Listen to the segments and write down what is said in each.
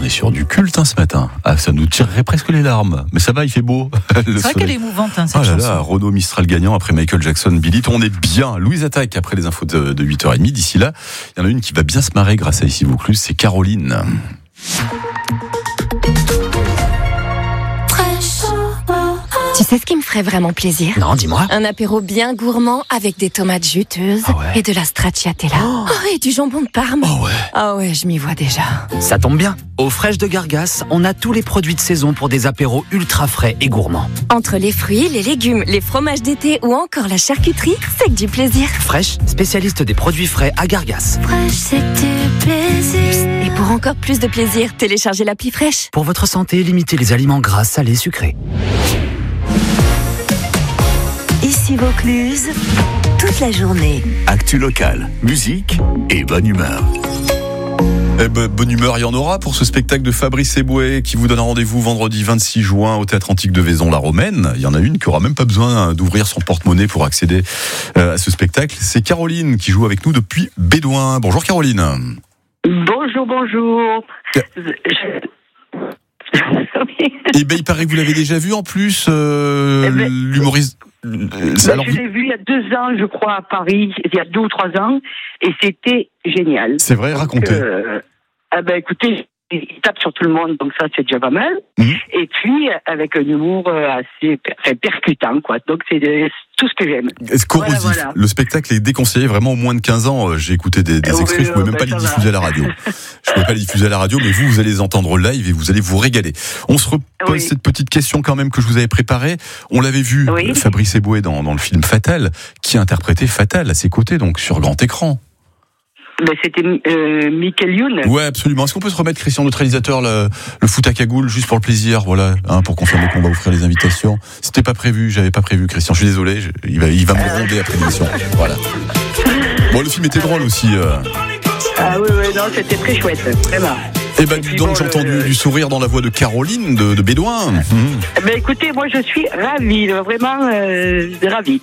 est sur du culte ce matin. Ah, ça nous tirerait presque les larmes. Mais ça va, il fait beau. C'est vrai qu'elle est émouvante, cette chanson. chanson. Renaud Mistral gagnant après Michael Jackson, Billy. On est bien. Louise attaque après les infos de 8h30. D'ici là, il y en a une qui va bien se marrer grâce à Ici Vaucluse, c'est Caroline. Tu sais ce qui me ferait vraiment plaisir ? Non, dis-moi. Un apéro bien gourmand avec des tomates juteuses et de la stracciatella. Et du jambon de Parme. Ah ouais, je m'y vois déjà. Ça tombe bien. Aux Fraîches de Gargas, on a tous les produits de saison pour des apéros ultra frais et gourmands. Entre les fruits, les légumes, les fromages d'été ou encore la charcuterie, c'est que du plaisir. Fraîche, spécialiste des produits frais à Gargas. Fraîche, c'est du plaisir. Et pour encore plus de plaisir, téléchargez l'appli Fraîche. Pour votre santé, limitez les aliments gras, salés, sucrés. Ici Vaucluse, toute la journée. Actu locale, musique et bonne humeur. Bonne humeur, il y en aura pour ce spectacle de Fabrice Eboué qui vous donne rendez-vous vendredi 26 juin au Théâtre Antique de Vaison-la-Romaine. Il y en a une qui aura même pas besoin d'ouvrir son porte-monnaie pour accéder à ce spectacle. C'est Caroline qui joue avec nous depuis Bédouin. Bonjour Caroline. Bonjour. Eh ben, il paraît que vous l'avez déjà vu en plus, l'humoriste. Je l'ai vu il y a 2 ans, je crois, à Paris, il y a 2 ou 3 ans, et c'était génial. C'est vrai, racontez. Écoutez, il tape sur tout le monde, donc ça, c'est déjà pas mal. Et puis, avec un humour assez percutant, quoi. Donc, c'est tout ce que j'aime. Corrosif. Voilà. Le spectacle est déconseillé vraiment au moins de 15 ans. J'ai écouté des extraits, je ne pouvais même pas les diffuser à la radio. Je ne pouvais pas les diffuser à la radio, mais vous allez les entendre live et vous allez vous régaler. On se repose cette petite question quand même que je vous avais préparée. On l'avait vu, Fabrice Eboué dans le film Fatal, qui interprétait Fatal à ses côtés, donc sur grand écran. C'était Michael Youn. Ouais, absolument. Est-ce qu'on peut se remettre, Christian, notre réalisateur, le foot à cagoule, juste pour le plaisir, voilà, pour confirmer qu'on va offrir les invitations. C'était pas prévu, j'avais pas prévu, Christian. Je suis désolé, il va me gronder après l'émission. Voilà. Bon, le film était drôle aussi. Ah oui, non, c'était très chouette, vraiment. Eh ben, dis donc, j'entends du sourire dans la voix de Caroline de Bédouin. Écoutez, moi, je suis ravie, vraiment ravie.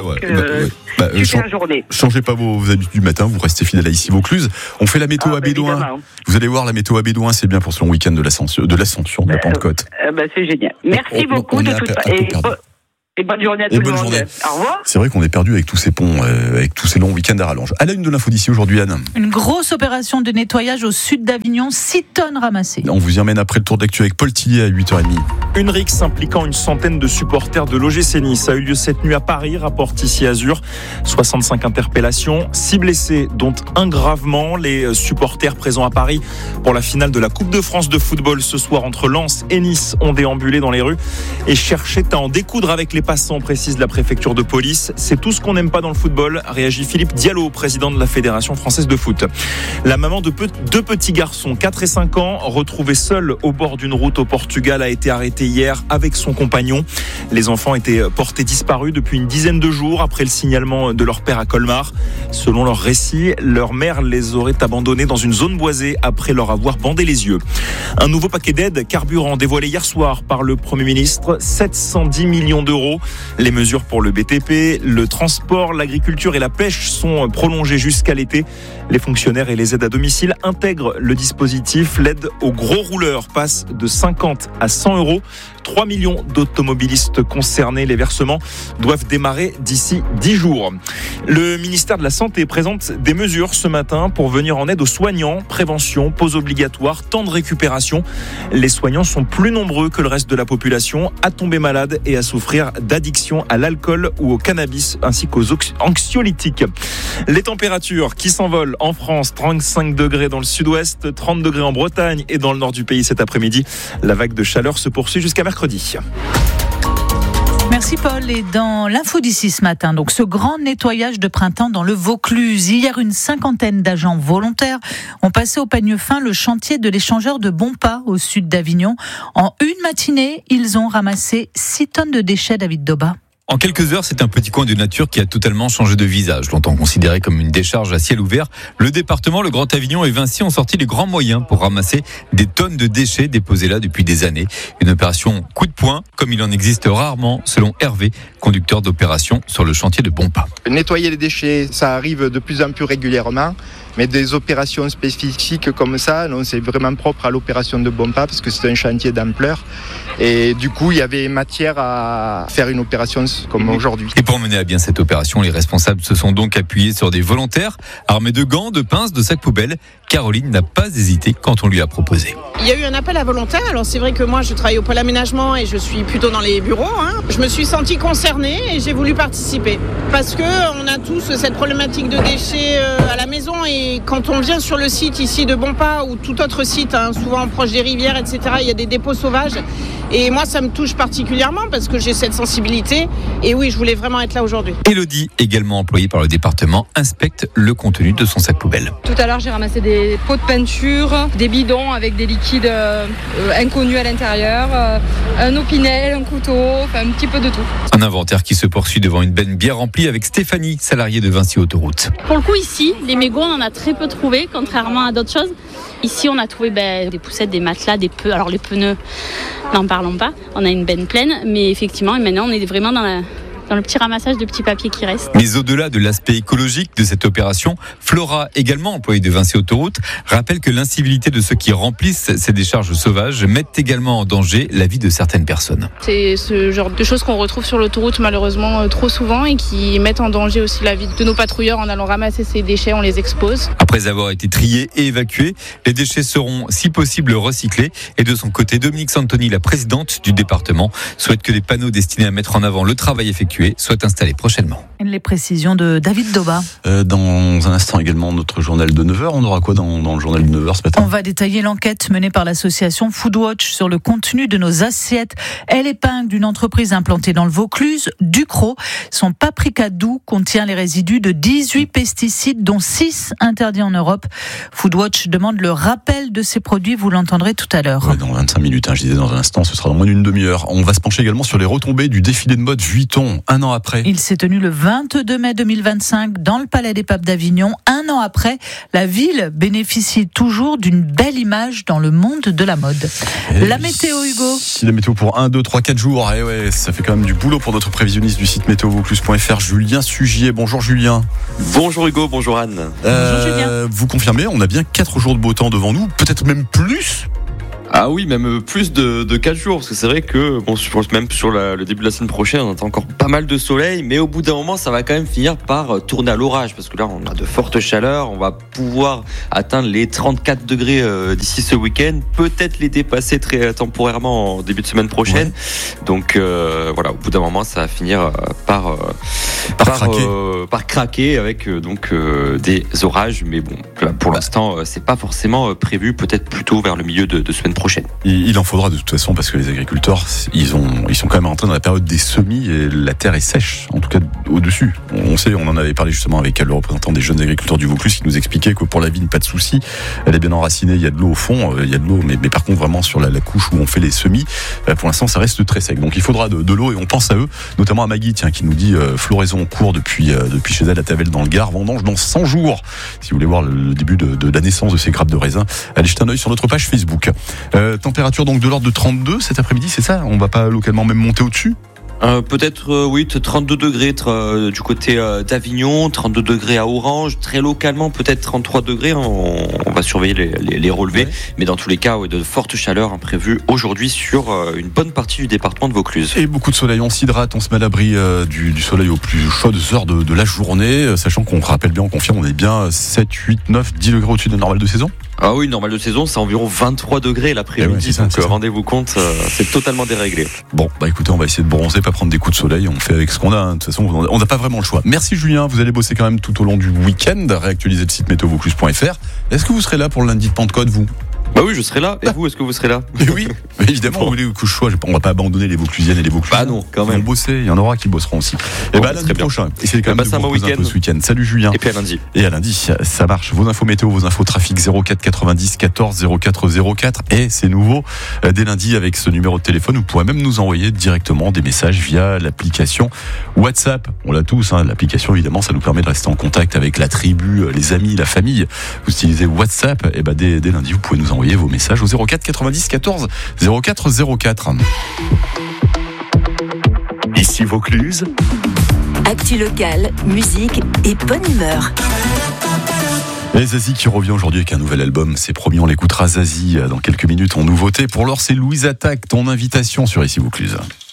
Super journée. Changez pas vos habitudes du matin, vous restez fidèles à Ici Vaucluse. On fait la météo à Bédouin. Évidemment. Vous allez voir, la météo à Bédouin, c'est bien pour ce long week-end de l'ascension de la Pentecôte. C'est génial. Merci beaucoup de tout ça. Et bonne journée à tout le monde. Au revoir. C'est vrai qu'on est perdu avec tous ces ponts, avec tous ces longs week-ends à rallonge. À la une de l'info d'ici aujourd'hui, Anne. Une grosse opération de nettoyage au sud d'Avignon, 6 tonnes ramassées. On vous y emmène après le tour d'actu avec Paul Tillier à 8h30. Une rixe impliquant une centaine de supporters de l'OGC Nice a eu lieu cette nuit à Paris, rapporte ici Azur. 65 interpellations, 6 blessés, dont un gravement. Les supporters présents à Paris pour la finale de la Coupe de France de football ce soir entre Lens et Nice ont déambulé dans les rues et cherchaient à en découdre avec les passants, précise la préfecture de police. C'est tout ce qu'on n'aime pas dans le football, réagit Philippe Diallo, président de la Fédération française de foot. La maman de 2 petits garçons, 4 et 5 ans, retrouvés seuls au bord d'une route au Portugal, a été arrêtée hier avec son compagnon. Les enfants étaient portés disparus depuis une dizaine de jours après le signalement de leur père à Colmar. Selon leur récit, leur mère les aurait abandonnés dans une zone boisée après leur avoir bandé les yeux. Un nouveau paquet d'aide carburant dévoilé hier soir par le Premier ministre, 710 millions d'euros. Les mesures pour le BTP, le transport, l'agriculture et la pêche sont prolongées jusqu'à l'été. Les fonctionnaires et les aides à domicile intègrent le dispositif. L'aide aux gros rouleurs passe de 50 à 100 euros. 3 millions d'automobilistes concernés. Les versements doivent démarrer d'ici 10 jours. Le ministère de la Santé présente des mesures ce matin pour venir en aide aux soignants. Prévention, pause obligatoire, temps de récupération. Les soignants sont plus nombreux que le reste de la population à tomber malade et à souffrir d'addiction à l'alcool ou au cannabis ainsi qu'aux anxiolytiques. Les températures qui s'envolent en France, 35 degrés dans le sud-ouest, 30 degrés en Bretagne et dans le nord du pays cet après-midi. La vague de chaleur se poursuit jusqu'à mercredi. Merci Paul. Et dans l'info d'ici ce matin, donc ce grand nettoyage de printemps dans le Vaucluse. Hier, une 50aine d'agents volontaires ont passé au peigne fin le chantier de l'échangeur de Bonpas au sud d'Avignon. En une matinée, ils ont ramassé 6 tonnes de déchets, David Doba. En quelques heures, c'est un petit coin de nature qui a totalement changé de visage. Longtemps considéré comme une décharge à ciel ouvert, le département, le Grand Avignon et Vinci ont sorti les grands moyens pour ramasser des tonnes de déchets déposés là depuis des années. Une opération coup de poing, comme il en existe rarement, selon Hervé, conducteur d'opération sur le chantier de Bonpas. Nettoyer les déchets, ça arrive de plus en plus régulièrement. Mais des opérations spécifiques comme ça, non, c'est vraiment propre à l'opération de Bompa parce que c'est un chantier d'ampleur. Et du coup, il y avait matière à faire une opération comme aujourd'hui. Et pour mener à bien cette opération, les responsables se sont donc appuyés sur des volontaires armés de gants, de pinces, de sacs poubelles. Caroline n'a pas hésité quand on lui a proposé. Il y a eu un appel à volontaires. Alors c'est vrai que moi je travaille au pôle aménagement et je suis plutôt dans les bureaux. Je me suis sentie concernée et j'ai voulu participer. Parce qu'on a tous cette problématique de déchets à la maison et quand on vient sur le site ici de Bompa ou tout autre site, souvent proche des rivières, etc., il y a des dépôts sauvages. Et moi ça me touche particulièrement parce que j'ai cette sensibilité et oui, je voulais vraiment être là aujourd'hui. Élodie, également employée par le département, inspecte le contenu de son sac poubelle. Tout à l'heure j'ai ramassé des pots de peinture, des bidons avec des liquides inconnus à l'intérieur, un opinel, un couteau, enfin un petit peu de tout. Un inventaire qui se poursuit devant une benne bien remplie avec Stéphanie, salariée de Vinci Autoroute. Pour le coup ici, les mégots on en a très peu trouvé, contrairement à d'autres choses. Ici on a trouvé des poussettes, des matelas, des pneus. Alors les pneus, n'en parlons pas, on a une benne pleine, mais effectivement maintenant on est vraiment dans le petit ramassage de petits papiers qui restent. Mais au-delà de l'aspect écologique de cette opération, Flora, également employée de Vinci Autoroute, rappelle que l'incivilité de ceux qui remplissent ces décharges sauvages mettent également en danger la vie de certaines personnes. C'est ce genre de choses qu'on retrouve sur l'autoroute malheureusement trop souvent et qui mettent en danger aussi la vie de nos patrouilleurs en allant ramasser ces déchets, on les expose. Après avoir été triés et évacués, les déchets seront si possible recyclés. Et de son côté, Dominique Santoni, la présidente du département, souhaite que des panneaux destinés à mettre en avant le travail effectué soient installés prochainement. Les précisions de David Doba. Dans un instant également, notre journal de 9h. On aura quoi dans le journal de 9h ce matin ? On va détailler l'enquête menée par l'association Foodwatch sur le contenu de nos assiettes. Elle épingle une entreprise implantée dans le Vaucluse, Ducros. Son paprika doux contient les résidus de 18 pesticides, dont 6 interdits en Europe. Foodwatch demande le rappel de ces produits, vous l'entendrez tout à l'heure. Ouais, dans 25 minutes, je disais dans un instant, ce sera dans moins d'une demi-heure. On va se pencher également sur les retombées du défilé de mode Vuitton, un an après. Il s'est tenu le 22 mai 2025 dans le Palais des Papes d'Avignon. Un an après, la ville bénéficie toujours d'une belle image dans le monde de la mode. La météo, Hugo. Si la météo pour 1, 2, 3, 4 jours, ça fait quand même du boulot pour notre prévisionniste du site météovaucluse.fr, Julien Sugier. Bonjour Julien. Bonjour Hugo, bonjour Anne. Bonjour Julien. Vous confirmez, on a bien 4 jours de beau temps devant nous, peut-être même plus ? Ah oui, même plus de 4 jours, parce que c'est vrai que même sur le début de la semaine prochaine, on attend encore pas mal de soleil, mais au bout d'un moment, ça va quand même finir par tourner à l'orage, parce que là, on a de fortes chaleurs, on va pouvoir atteindre les 34 degrés d'ici ce week-end, peut-être les dépasser très temporairement en début de semaine prochaine. Ouais. Donc voilà, au bout d'un moment, ça va finir par craquer avec des orages, mais bon, là, pour l'instant, c'est pas forcément prévu, peut-être plutôt vers le milieu de semaine prochaine. Il en faudra de toute façon parce que les agriculteurs ils sont quand même rentrés dans la période des semis et la terre est sèche, en tout cas au-dessus. On sait, on en avait parlé justement avec le représentant des jeunes agriculteurs du Vaucluse qui nous expliquait que pour la vigne pas de souci, elle est bien enracinée, il y a de l'eau au fond, il y a de l'eau, mais par contre vraiment sur la couche où on fait les semis, pour l'instant ça reste très sec. Donc il faudra de l'eau et on pense à eux, notamment à Maggie qui nous dit floraison en cours depuis chez elle à Tavel dans le Gard, vendange dans 100 jours. Si vous voulez voir le début de la naissance de ces grappes de raisin, allez jeter un œil sur notre page Facebook. Température donc de l'ordre de 32 cet après-midi, c'est ça ? On va pas localement même monter au-dessus ? Peut-être, oui, 32 degrés du côté d'Avignon, 32 degrés à Orange, très localement, peut-être 33 degrés. On va surveiller les relevés. Ouais. Mais dans tous les cas, de fortes chaleurs prévues aujourd'hui sur une bonne partie du département de Vaucluse. Et beaucoup de soleil, on s'hydrate, on se met à l'abri du soleil aux plus chaudes heures de la journée, sachant qu'on rappelle bien, on confirme, on est bien 7, 8, 9, 10 degrés au-dessus de la normale de saison. Ah oui, normal de saison, c'est environ 23 degrés l'après-midi, donc rendez-vous compte, c'est totalement déréglé. Bon, écoutez, on va essayer de bronzer, pas prendre des coups de soleil, on fait avec ce qu'on a, de toute façon, on n'a pas vraiment le choix. Merci Julien, vous allez bosser quand même tout au long du week-end, réactualiser le site météovaucluse.fr. Est-ce que vous serez là pour le lundi de Pentecôte, vous ? Bah oui, je serai là. Et vous, est-ce que vous serez là ? Oui, évidemment, vous voulez que je sois. On va pas abandonner les Vauclusiennes et les Vauclusiens. Bah non, quand même. On va bosser, il y en aura qui bosseront aussi. Et lundi prochain. Essayez quand même de vous reposer un peu ce week-end. Salut Julien. Et puis à lundi. Et à lundi, ça marche. Vos infos météo, vos infos trafic 04 90 14 04 04. Et c'est nouveau. Dès lundi, avec ce numéro de téléphone, vous pourrez même nous envoyer directement des messages via l'application WhatsApp. On l'a tous, l'application évidemment, ça nous permet de rester en contact avec la tribu, les amis, la famille. Vous utilisez WhatsApp, et dès lundi, vous pouvez nous envoyer vos messages au 04 90 14 04 04. Ici Vaucluse. Actu locale, musique et bonne humeur. Et Zazie qui revient aujourd'hui avec un nouvel album, c'est promis, on l'écoutera Zazie dans quelques minutes en nouveauté. Pour l'heure, c'est Louise Attaque, ton invitation sur Ici Vaucluse.